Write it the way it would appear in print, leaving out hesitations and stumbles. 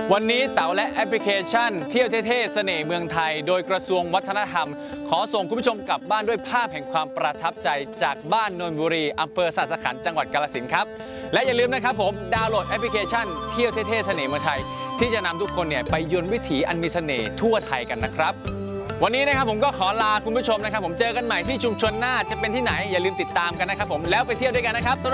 วันนี้เต๋าและแอปพลิเคชันเที่ยวเท่ๆเสน่ห์เมืองไทยโดยกระทรวงวัฒนธรรมขอส่งคุณผู้ชมกลับบ้านด้วยภาพแห่งความประทับใจจากบ้านนนทบุรีอำเภอสะขันจังหวัดกาฬสินธุ์ครับและอย่าลืมนะครับผมดาวน์โหลดแอปพลิเคชันเที่ยวเท่ๆเสน่ห์เมืองไทยที่จะนำทุกคนเนี่ยไปยนต์วิถีอันมีเสน่ห์ทั่วไทยกันนะครับวันนี้นะครับผมก็ขอลาคุณผู้ชมนะครับผมเจอกันใหม่ที่ชุมชนหน้าจะเป็นที่ไหนอย่าลืมติดตามกันนะครับผมแล้วไปเที่ยวด้วยกันนะครับ